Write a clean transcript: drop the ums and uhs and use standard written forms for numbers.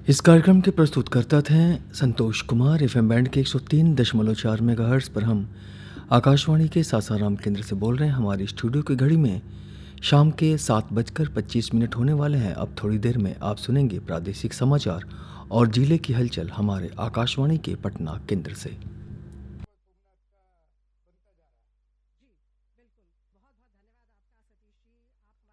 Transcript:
इस कार्यक्रम के प्रस्तुतकर्ता थे संतोष कुमार। एफएम बैंड के 103.4 मेगाहर्ट्ज़ पर हम आकाशवाणी के सासाराम केंद्र से बोल रहे हैं। हमारी स्टूडियो की घड़ी में शाम के 7:25 होने वाले हैं। अब थोड़ी देर में आप सुनेंगे प्रादेशिक समाचार और जिले की हलचल हमारे आकाशवाणी के पटना केंद्र से।